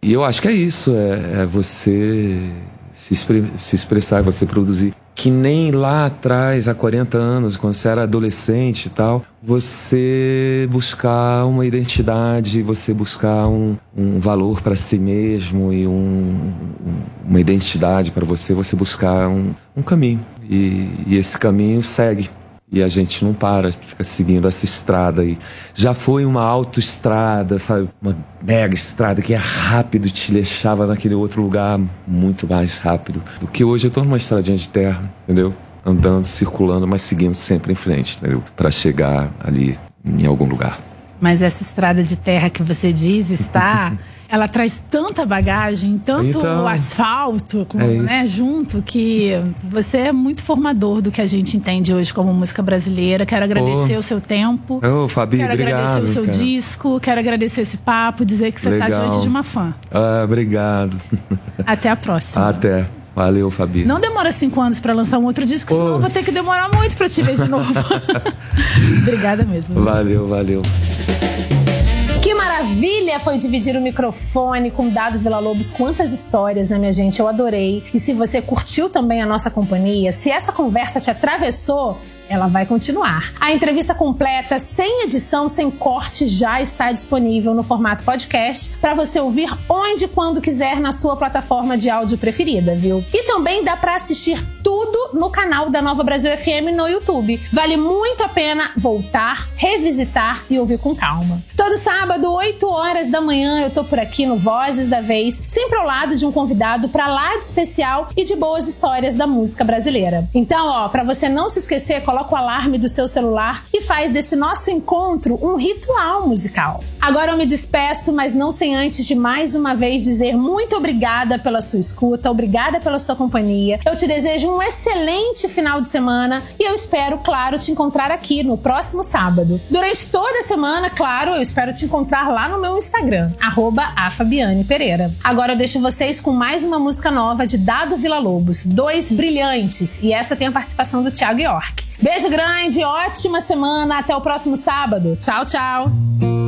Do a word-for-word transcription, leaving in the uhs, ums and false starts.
E eu acho que é isso, é, é você se, expre, se expressar, você produzir. Que nem lá atrás, há quarenta anos, quando você era adolescente e tal, você buscar uma identidade, você buscar um, um valor para si mesmo e um, uma identidade para você, você buscar um, um caminho. E, e esse caminho segue. E a gente não para, fica seguindo essa estrada aí. Já foi uma autoestrada, sabe? Uma mega estrada que é rápido, te deixava naquele outro lugar muito mais rápido. Do que hoje eu tô numa estradinha de terra, entendeu? Andando, circulando, mas seguindo sempre em frente, entendeu? Pra chegar ali em algum lugar. Mas essa estrada de terra que você diz está... ela traz tanta bagagem, tanto então, o asfalto, com, é né, junto, que você é muito formador do que a gente entende hoje como música brasileira. Quero agradecer oh. o seu tempo. Ô, oh, Fabi, quero obrigado. Quero agradecer o seu cara. disco, quero agradecer esse papo, dizer que você está diante de uma fã. Ah, obrigado. Até a próxima. Até. Valeu, Fabi. Não demora cinco anos pra lançar um outro disco, oh. senão eu vou ter que demorar muito pra te ver de novo. Obrigada mesmo. Valeu, valeu. Que maravilha foi dividir o microfone com Dado Villa-Lobos. Quantas histórias, né, minha gente? Eu adorei. E se você curtiu também a nossa companhia, se essa conversa te atravessou, ela vai continuar. A entrevista completa, sem edição, sem corte, já está disponível no formato podcast para você ouvir onde e quando quiser na sua plataforma de áudio preferida, viu? E também dá para assistir tudo no canal da Nova Brasil F M no YouTube. Vale muito a pena voltar, revisitar e ouvir com calma. Todo sábado, oito horas da manhã, eu tô por aqui no Vozes da Vez, sempre ao lado de um convidado para lá de especial e de boas histórias da música brasileira. Então, ó, para você não se esquecer, coloca Coloca o alarme do seu celular e faz desse nosso encontro um ritual musical. Agora eu me despeço, mas não sem antes de mais uma vez dizer muito obrigada pela sua escuta, obrigada pela sua companhia. Eu te desejo um excelente final de semana e eu espero, claro, te encontrar aqui no próximo sábado. Durante toda a semana, claro, eu espero te encontrar lá no meu Instagram, arroba a Fabiane Pereira. Agora eu deixo vocês com mais uma música nova de Dado Villa-Lobos, Dois Brilhantes, e essa tem a participação do Thiago York. Beijo grande, ótima semana, até o próximo sábado. Tchau, tchau.